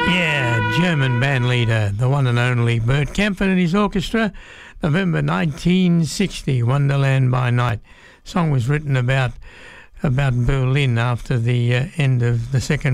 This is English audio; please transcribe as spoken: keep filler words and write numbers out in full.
Yeah, German band leader, the one and only Bert Kaempfert and his orchestra, November nineteen sixty, Wonderland by Night. Song was written about about Berlin after the uh, end of the Second